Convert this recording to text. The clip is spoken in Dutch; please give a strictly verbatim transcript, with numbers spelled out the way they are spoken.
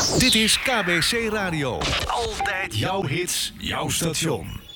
Dit is K B C Radio. Altijd jouw hits, jouw station.